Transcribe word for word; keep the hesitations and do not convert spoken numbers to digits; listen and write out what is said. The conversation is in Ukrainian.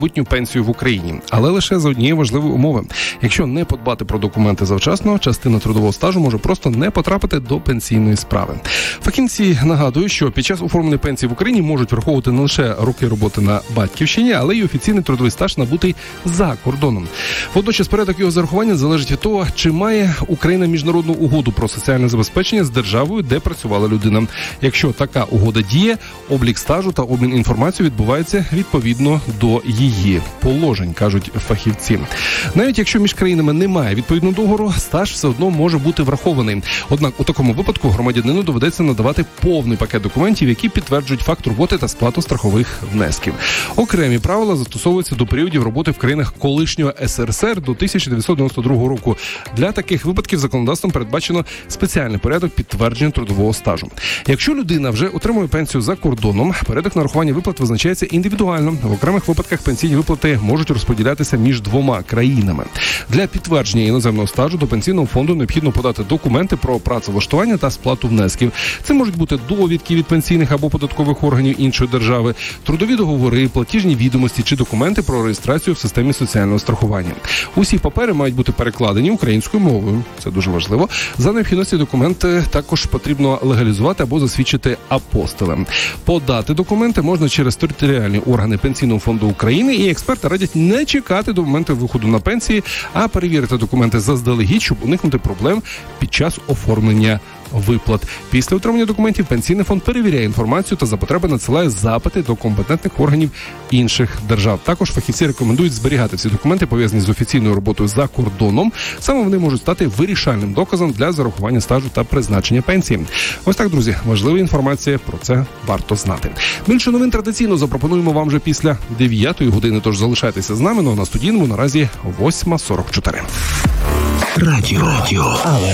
майбутню пенсію в Україні, але лише за однієї важливої умови. Якщо не подбати про документи завчасно, частина трудового стажу може просто не потрапити до пенсійної справи. Фахівці нагадують, що під час оформлення пенсії в Україні можуть враховувати не лише роки роботи на батьківщині, але й офіційний трудовий стаж, набутий за кордоном. Водночас порядок його зарахування залежить від того, чи має Україна міжнародну угоду про соціальне забезпечення з державою, де працювала людина. Якщо така угода діє, облік стажу та обмін інформацією відбувається відповідно до її положень, кажуть фахівці. Навіть якщо між країнами немає відповідного договору, стаж все одно може бути врахований. Однак у такому випадку громадянину доведеться надавати повний пакет документів, які підтверджують факт роботи та сплату страхових внесків. Окремі правила застосовуються до періодів роботи в країнах колишнього ес ер ес ер до тисяча дев'ятсот дев'яносто другого року. Для таких випадків законодавством передбачено спеціальний порядок підтвердження трудового стажу. Якщо людина вже отримує пенсію за кордоном, порядок нарахування виплат визначається індивідуально. В окремих випадках пенсійні виплати можуть розподілятися між двома країнами. Для підтвердження іноземного стажу до пенсійного фонду необхідно подати документи про працевлаштування та сплату внесків. Це можуть бути довідки від пенсійних або податкових органів іншої держави, трудові договори, платіжні відомості чи документи про реєстрацію в системі соціального страхування. Усі папери мають бути перекладені українською мовою. Це дуже важливо. За необхідності документи також потрібно легалізувати або засвідчити апостилем. Подати документи можна через територіальні органи Пенсійного фонду України, і експерти радять не чекати до моменту виходу на пенсії, а перевірити документи заздалегідь, щоб уникнути проблем під час оформлення виплат. Після отримання документів Пенсійний фонд перевіряє інформацію та за потреби надсилає запити до компетентних органів інших держав. Також фахівці рекомендують зберігати всі документи, пов'язані з офіційною роботою за кордоном. Саме вони можуть стати вирішальним доказом для зарахування стажу та призначення пенсії. Ось так, друзі, важлива інформація, про це варто знати. Більше новин традиційно запропонуємо вам вже після дев'ятої години, тож залишайтеся з нами, но на студійному наразі восьма сорок чотири. Радіо. Радіо. Але